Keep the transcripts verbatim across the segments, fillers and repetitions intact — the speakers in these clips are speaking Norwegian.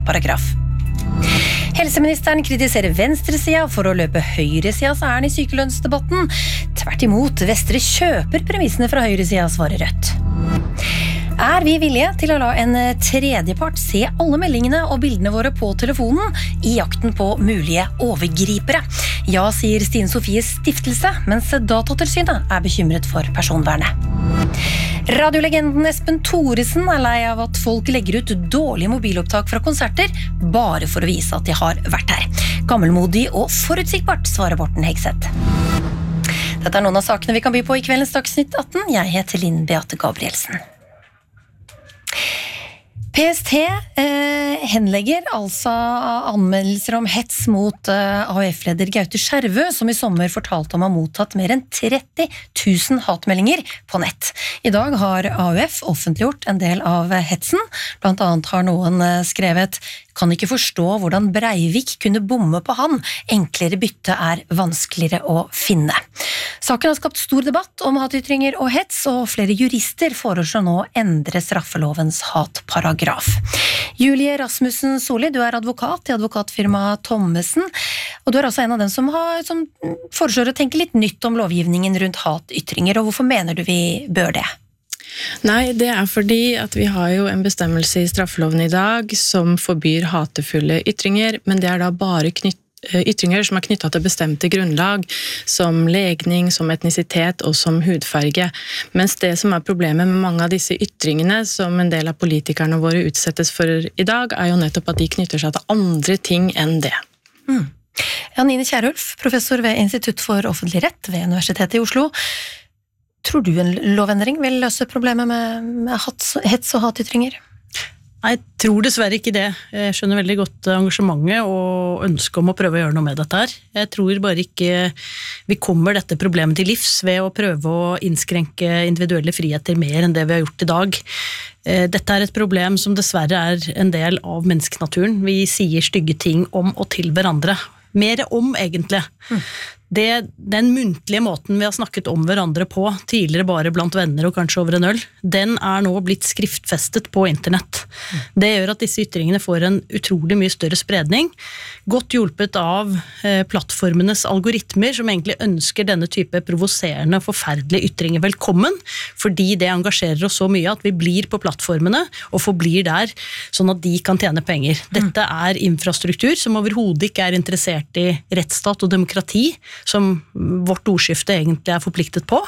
paragraf. Helseministeren kritiserer venstresida for å løpe høyresidas ærend i sykelønnsdebatten. Tvert imot, Vestre kjøper premissene fra høyresida, svarer Rødt. Er vi villige til å la en tredjepart se alle meldingene og bildene våre på telefonen i jakten på mulige overgripere? Ja, sier Stine Sofies stiftelse, mens Datatilsynet er bekymret for personvernet. Radiolegenden Espen Thoresen er lei av at folk legger ut dårlige mobilopptak fra konserter bare for å vise at de har vært her. Gammelmodig og forutsigbart, svarer Morten Hegseth. Dette er noen av sakene vi kan by på i kveldens Dagsnytt atten. Jeg heter Linn Beate Gabrielsen. P S T eh, henlegger altså anmeldelser om hets mot eh, A U F-leder Gaute Skjervø, som i sommer fortalte om å ha mottatt mer enn tretti tusen hatmeldinger på nett. I dag har A U F offentliggjort en del av hetsen. Blant annet har noen eh, skrevet «Kan ikke forstå hvordan Breivik kunne bomme på han. Enklere bytte er vanskeligere å finne». Saken har skapt stor debatt om hatytringer og hets, og flere jurister foreslår nå å endre straffelovens hatparagraf. Julie Rasmussen Solli, du er advokat i advokatfirmaet Thommessen, og du er også en av dem som, har, som foreslår å tenke litt nytt om lovgivningen rundt hatytringer, og hvorfor mener du vi bør det? Nei, det er fordi at vi har jo en bestemmelse i straffeloven i dag som forbyr hatefulle ytringer, men det er da bare knytt ytringer som er knyttet til bestemte grunnlag, som legning, som etnisitet og som hudfarge. Mens det som er problemet med mange av disse ytringene som en del av politikerne våre utsettes for i dag, er jo nettopp at de knytter seg til andre ting enn det. Mm. Janine Kjærulf, professor ved Institutt for offentlig rett ved Universitetet i Oslo. Tror du en lovendring vil løse problemet med, med hets og hatytringer? Nei, jeg tror dessverre ikke det. Jeg skjønner veldig godt engasjementet og ønsket om å prøve å gjøre noe med dette her. Jeg tror bare ikke vi kommer dette problemet til livs ved å prøve å innskrenke individuelle friheter mer enn det vi har gjort i dag. Dette er et problem som dessverre er en del av menneskenaturen. Vi sier stygge ting om og til hverandre. Mer om, egentlig. Mm. Det, den muntlige måten vi har snakket om hverandre på, tidligere bare blant venner og kanskje over en øl, den er nå blitt skriftfestet på internett. Mm. Det gjør at disse ytringene får en utrolig mye større spredning, godt hjulpet av eh, plattformenes algoritmer, som egentlig ønsker denne type provoserende, forferdelige ytringer velkommen, fordi det engasjerer oss så mye at vi blir på plattformene og forblir der, sånn at de kan tjene penger. Mm. Dette er infrastruktur som overhodet ikke er interessert i rettsstat og demokrati, som vårt ordskifte egentlig er forpliktet på,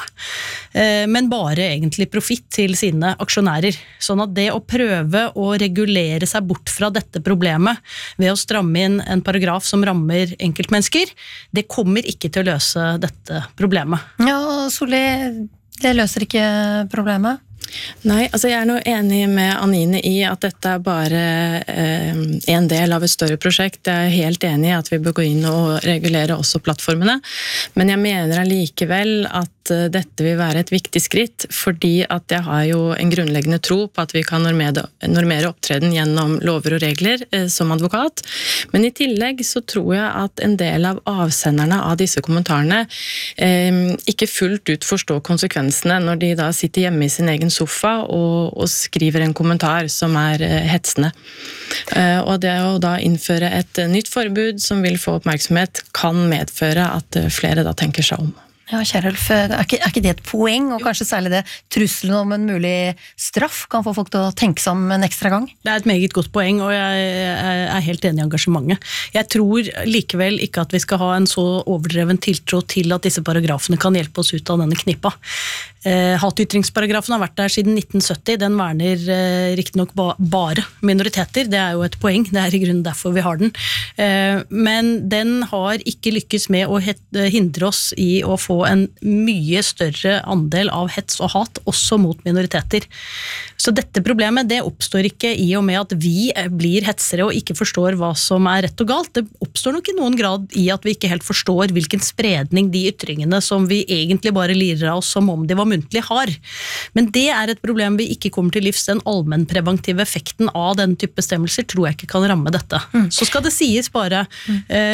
men bare egentlig profitt til sine aksjonærer. Sånn at det å prøve å regulere seg bort fra dette problemet ved å stramme inn en paragraf som rammer enkeltmennesker, det kommer ikke til å løse dette problemet. Ja, Solli, det løser ikke problemet? Nei, altså jeg er nå enig med Anine i at dette er bare eh, en del av et større prosjekt. Jeg er helt enig i at vi bør gå inn og regulere også plattformene, men jeg mener allikevel at dette vil være et viktig skritt, fordi at jeg har jo en grunnleggende tro på at vi kan normere, normere opptreden gjennom lover og regler eh, som advokat, men i tillegg så tror jeg at en del av avsenderne av disse kommentarene eh, ikke fullt ut forstår konsekvensene når de da sitter hjemme i sin egen sofa og, og skriver en kommentar som er uh, hetsende. Uh, og det å da innføre et uh, nytt forbud som vil få oppmerksomhet kan medføre at uh, flere da tenker seg om. Ja, Kjærulf, er ikke, er ikke det et poeng, og kanskje særlig det trusselen om en mulig straff kan få folk til å tenke seg om en ekstra gang? Det er et meget godt poeng, og jeg er helt enig i engasjementet. Jeg tror likevel ikke at vi skal ha en så overdreven tiltro til at disse paragrafene kan hjelpe oss ut av denne knippa. Eh, hatytringsparagrafen har vært der siden nitten sytti, den verner eh, riktig nok ba bare minoriteter, det er jo et poeng, det er i grunnen derfor vi har den. Eh, men den har ikke lykkes med å hindre oss i å få en mye større andel av hets og hat, også mot minoriteter. Så dette problemet, det oppstår ikke i og med at vi blir hetsere og ikke forstår hva som er rett og galt. Det oppstår nok i noen grad i at vi ikke helt forstår hvilken spredning de ytringene som vi egentlig bare lirer av oss som om de var muntlig har. Men det er et problem vi ikke kommer til livs. Den allmennpreventive effekten av den type bestemmelser tror jeg ikke kan ramme dette. Mm. Så skal det sies bare... Mm. Eh,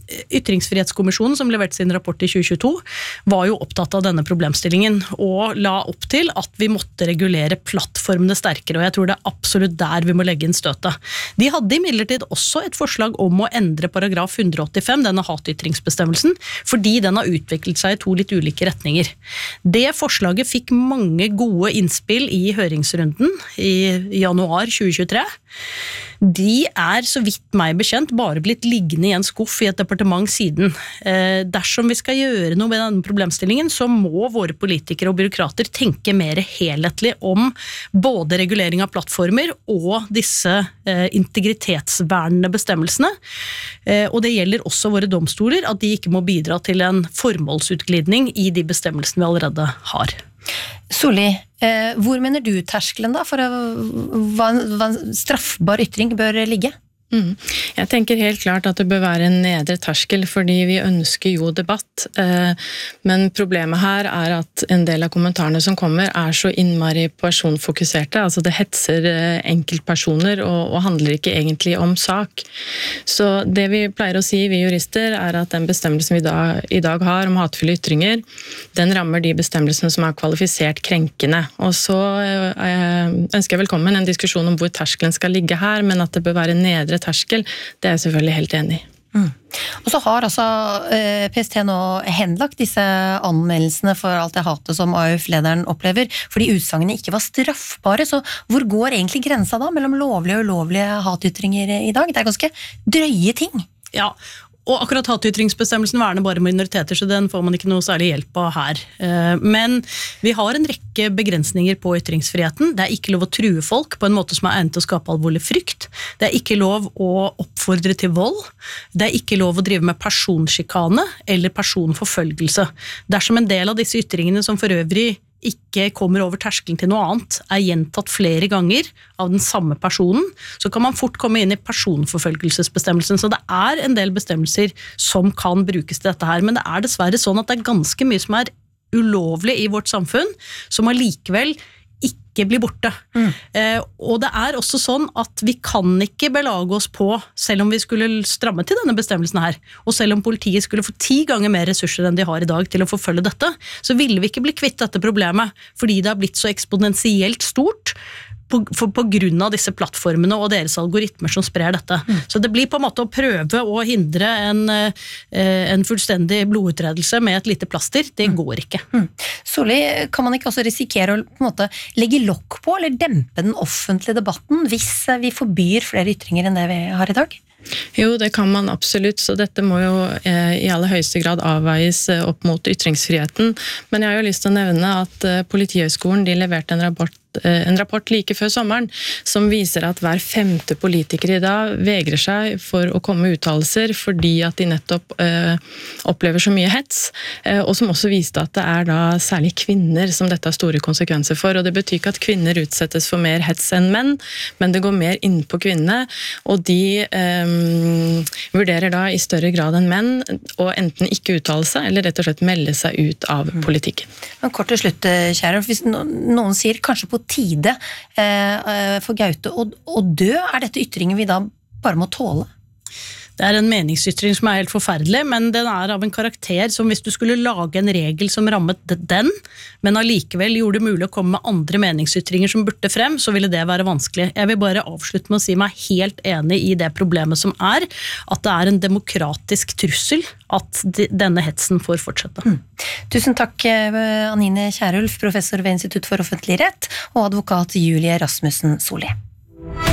Ytringsfrihetskommisjonen som leverte sin rapport i tjue tjueto var jo opptatt av denne problemstillingen og la opp til at vi måtte regulere plattformene sterkere, og jeg tror det er absolutt der vi må legge inn støtet. De hadde imidlertid også et forslag om å endre paragraf hundre åttifem, denne hatytringsbestemmelsen, fordi den har utviklet seg i to litt ulike retninger. Det forslaget fikk mange gode innspill i høringsrunden i januar tjue tjuetre. De er, så vidt meg bekjent, bare blitt liggende i en skuff i et departement siden. Eh, dersom vi skal gjøre noe med denne problemstillingen, så må våre politikere og byråkrater tenke mer helhetlig om både regulering av plattformer og disse eh, integritetsvernende bestemmelsene. Eh, og det gjelder også våre domstoler, at de ikke må bidra til en formålsutglidning i de bestemmelsene vi allerede har. Solli, eh, hvor mener du terskelen da for hva en, hva en straffbar ytring bør ligge? Mm. Jeg tenker helt klart at det bør være en nedre terskel, fordi vi ønsker jo debatt, eh, men problemet her er at en del av kommentarene som kommer er så innmari personfokuserte, altså det hetser eh, enkeltpersoner og, og handler ikke egentlig om sak. Så det vi pleier å si, vi jurister, er at den bestemmelsen vi da, i dag har om hatefulle ytringer, den rammer de bestemmelsene som er kvalifisert krenkende. Og så eh, ønsker jeg velkommen en diskusjon om hvor terskelen skal ligge her, men at det bør være nedre terskel, det er jeg selvfølgelig helt enig i. Mm. Og så har altså eh, P S T nå henlagt disse anmeldelsene for alt det hatet som A U F-lederen opplever, fordi utsagnene ikke var straffbare, så hvor går egentlig grensa da mellom lovlige og ulovlige hatytringer i dag? Det er ganske drøye ting. Ja, og akkurat hatytringsbestemmelsen verner bare minoriteter, så den får man ikke noe særlig hjelp av her. Men vi har en rekke begrensninger på ytringsfriheten. Det er ikke lov å true folk på en måte som er egnet til å skape alvorlig frykt. Det er ikke lov å oppfordre til vold. Det er ikke lov å drive med personskikane eller personforfølgelse. Dersom en del av disse ytringene som for øvrig ikke kommer over terskelen til noe annet, er gjentatt flere ganger av den samme personen, så kan man fort komme inn i personforfølgelsesbestemmelsen. Så det er en del bestemmelser som kan brukes til dette her, men det er dessverre sånn at det er ganske mye som er ulovlig i vårt samfunn, som allikevel ikke blir borte. Mm. Eh, og det er også sånn at vi kan ikke belage oss på, selv om vi skulle stramme til denne bestemmelsen her, og selv om politiet skulle få ti ganger mer ressurser enn de har i dag til å forfølge dette, så ville vi ikke bli kvitt dette problemet, fordi det har blitt så eksponentielt stort, På, for, på grunn av disse plattformene og deres algoritmer som sprer dette. Mm. Så det blir på en måte å prøve å hindre en, en fullstendig blodutredelse med et lite plaster. Det mm. går ikke. Mm. Solli, kan man ikke også risikere å på en måte legge lokk på eller dempe den offentlige debatten hvis vi forbyr flere ytringer enn det vi har i dag? Jo, det kan man absolutt, så dette må jo eh, i aller høyeste grad avveies eh, opp mot ytringsfriheten. Men jeg har jo lyst til å nevne at eh, Politihøgskolen de leverte en rapport en rapport like før sommeren som viser at hver femte politiker i dag vegrer seg for å komme med uttalelser fordi at de nettopp eh, opplever så mye hets, eh, og som også viste at det er da særlig kvinner som dette har store konsekvenser for, og det betyr ikke at kvinner utsettes for mer hets enn menn, men det går mer inn på kvinnene, og de eh, vurderer da i større grad enn menn å enten ikke uttale seg, eller rett og slett melde seg ut av politikken. Men kort til slutt, kjære, hvis noen sier kanskje på tide eh, for Gaute å, å dø, er dette ytringen vi da bare må tåle? Det er en meningsytring som er helt forferdelig, men den er av en karakter som hvis du skulle lage en regel som rammet den, men allikevel gjorde det mulig å komme med andre meningsytringer som burde frem, så ville det være vanskelig. Jeg vil bare avslutte med å si meg helt enig i det problemet som er, at det er en demokratisk trussel at de, denne hetsen får fortsette. Mm. Tusen takk, Anine Kierulf, professor ved Institutt for offentlig rett, og advokat Julie Rasmussen Solli.